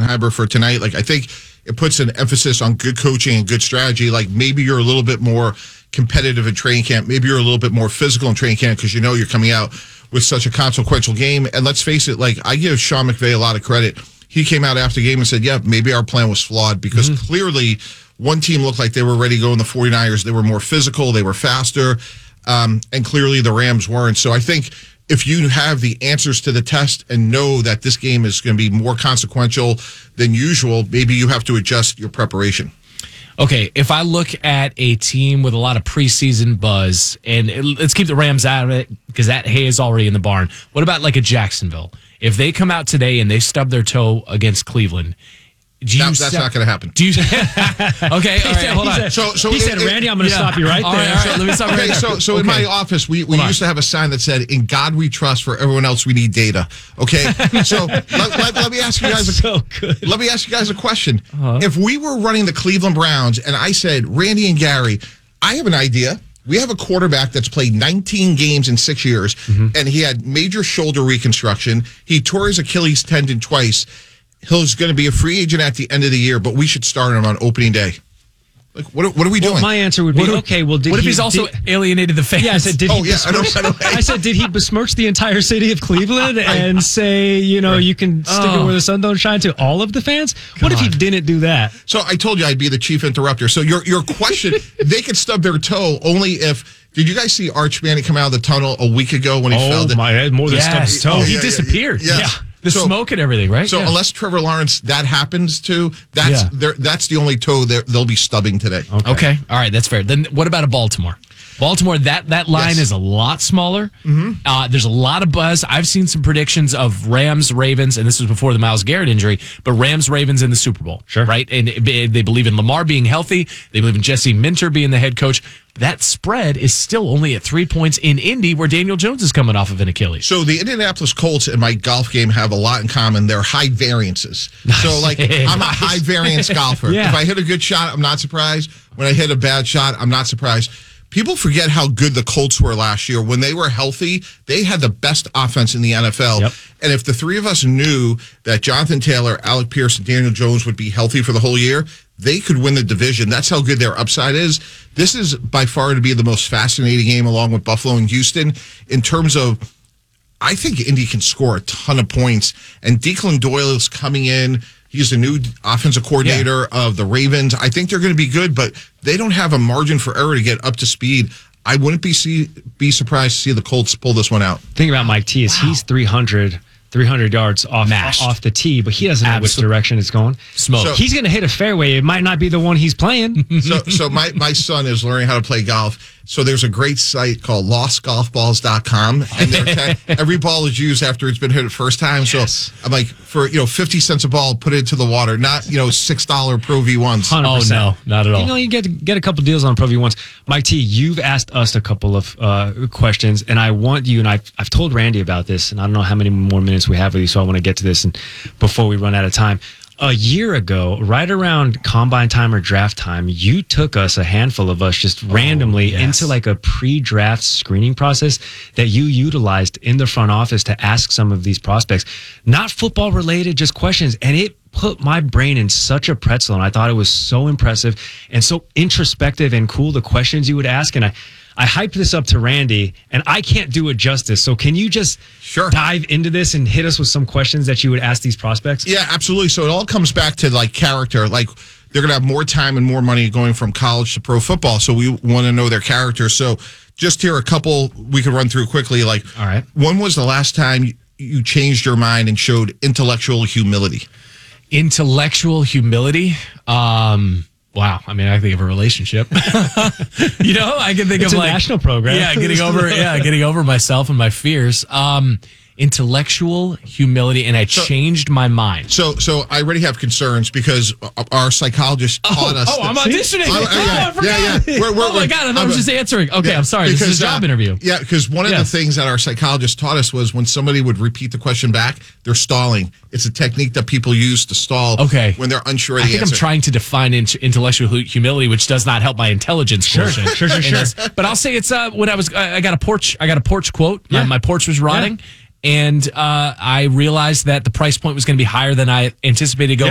Schottenheimer for tonight. Like, I think it puts an emphasis on good coaching and good strategy. Like, maybe you're a little bit more competitive in training camp. Maybe you're a little bit more physical in training camp because you know you're coming out with such a consequential game. And let's face it, like, I give Sean McVay a lot of credit. He came out after the game and said, yeah, maybe our plan was flawed because clearly one team looked like they were ready to go in the 49ers. They were more physical. They were faster. And clearly the Rams weren't. So I think if you have the answers to the test and know that this game is going to be more consequential than usual, maybe you have to adjust your preparation. Okay, if I look at a team with a lot of preseason buzz, and let's keep the Rams out of it because that hay is already in the barn. What about like a Jacksonville? If they come out today and they stub their toe against Cleveland, that's not going to happen. Do you? Okay, all right, hold on. He said, Randy, I'm going to stop you right there. All right, let me stop okay, so in my office, we used to have a sign that said, "In God we trust. For everyone else, we need data." Okay, so let me ask you guys. Let me ask you guys a question. If we were running the Cleveland Browns, and I said, Randy and Gary, I have an idea. We have a quarterback that's played 19 games in 6 years, and he had major shoulder reconstruction. He tore his Achilles tendon twice. He's going to be a free agent at the end of the year, but we should start him on opening day. Like, what are we doing? My answer would be, okay, well, what if he's also alienated the fans? Yeah, I said, did he besmirch the entire city of Cleveland and say, you can stick it where the sun don't shine to all of the fans? What if he didn't do that? So I told you I'd be the chief interrupter. So your question, they could stub their toe only if... Did you guys see Arch Manning come out of the tunnel a week ago when he fell? Oh, my head, more than stubbed his toe. He disappeared. Yeah. The smoke and everything, right? So unless Trevor Lawrence, that happens to, that's the only toe they'll be stubbing today. Okay. All right, that's fair. Then what about a Baltimore? Baltimore, that line is a lot smaller. There's a lot of buzz. I've seen some predictions of Rams, Ravens, and this was before the Myles Garrett injury, but Rams, Ravens in the Super Bowl. Sure. Right? And they believe in Lamar being healthy. They believe in Jesse Minter being the head coach. That spread is still only at 3 points in Indy, where Daniel Jones is coming off of an Achilles. So the Indianapolis Colts and my golf game have a lot in common. They're high variances. So, I'm a high variance golfer. If I hit a good shot, I'm not surprised. When I hit a bad shot, I'm not surprised. People forget how good the Colts were last year. When they were healthy, they had the best offense in the NFL. Yep. And if the three of us knew that Jonathan Taylor, Alec Pierce, and Daniel Jones would be healthy for the whole year, they could win the division. That's how good their upside is. This is by far to be the most fascinating game along with Buffalo and Houston in terms of, I think Indy can score a ton of points. And Declan Doyle is coming in. He's the new offensive coordinator of the Ravens. I think they're going to be good, but they don't have a margin for error to get up to speed. I wouldn't be surprised to see the Colts pull this one out. Think about Mike T. He's 300 yards off the tee, but he doesn't know which direction it's going. Smoke. So he's going to hit a fairway. It might not be the one he's playing. So my son is learning how to play golf. So there's a great site called lostgolfballs.com, and every ball is used after it's been hit the first time. Yes. So I'm like, for 50 cents a ball, put it into the water, not $6 Pro V1s. 100%. Oh no, not at all. You get a couple deals on Pro V1s. Mike T, you've asked us a couple of questions, and I want you, and I've told Randy about this, and I don't know how many more minutes we have with you, so I want to get to this and before we run out of time. A year ago, right around combine time or draft time, you took us, a handful of us, just randomly into like a pre-draft screening process that you utilized in the front office to ask some of these prospects. Not football related, just questions. And it put my brain in such a pretzel. And I thought it was so impressive and so introspective and cool, the questions you would ask. And I hyped this up to Randy, and I can't do it justice. So can you just dive into this and hit us with some questions that you would ask these prospects? Yeah, absolutely. So it all comes back to like character. Like they're going to have more time and more money going from college to pro football. So we want to know their character. So just here a couple we could run through quickly. Like, all right, when was the last time you changed your mind and showed intellectual humility? Intellectual humility? Wow. I mean, I think of a relationship. I can think it's of a national program. Yeah, getting over myself and my fears. Intellectual humility, and I changed my mind. So I already have concerns because our psychologist taught us. I'm auditioning. I forgot. Yeah. Oh my God, I thought I was just answering. Okay, I'm sorry. This is a job interview. Yeah, because one of the things that our psychologist taught us was when somebody would repeat the question back, they're stalling. It's a technique that people use to stall when they're unsure of the answer. I'm trying to define intellectual humility, which does not help my intelligence portion. Sure. But I'll say it's when I got a porch quote. My porch was rotting. And I realized that the price point was going to be higher than I anticipated going